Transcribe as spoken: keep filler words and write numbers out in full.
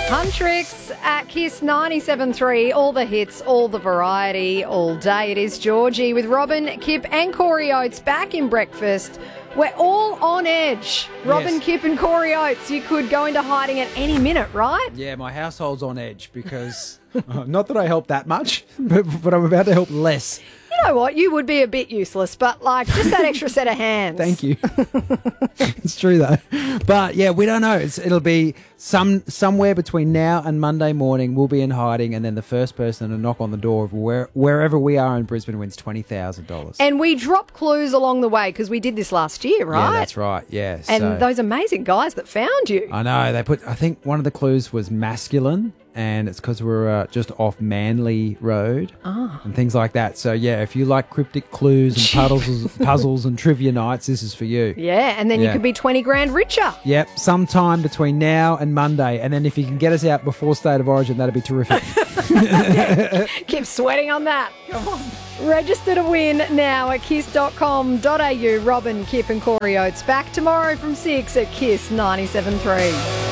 Huntrix at Kiss ninety-seven point three. All the hits, all the variety, all day. It is Georgie with Robin, Kip and Corey Oates back in breakfast. We're all on edge. Robin, Yes. Kip and Corey Oates. You could go into hiding at any minute, right? Yeah, my household's on edge because, uh, not that I help that much, but, but I'm about to help less. You know what? You would be a bit useless, but like just that extra set of hands. Thank you. It's true though. But yeah, we don't know. It's, it'll be some somewhere between now and Monday morning. We'll be in hiding, and then the first person to knock on the door of where, wherever we are in Brisbane wins twenty thousand dollars. And we drop clues along the way because we did this last year, right? Yeah, that's right. Yeah. And so, those amazing guys that found you. I know they put. I think one of the clues was masculine, and it's because we're uh, just off Manly Road Oh. and things like that. So yeah, if you like cryptic clues and puzzles, puzzles and trivia nights, this is for you. Yeah, and then you Yeah. could be twenty grand richer. Yep, sometime between now and Monday. And then if you can get us out before State of Origin, that'd be terrific. Keep sweating on that. Come on. Register to win now at kiss dot com dot a u. Robin, Kip and Corey Oates back tomorrow from six at Kiss ninety-seven point three.